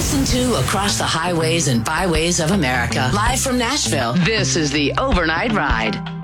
listen to across the highways and byways of America. Live from Nashville, this is the Overnight Ride.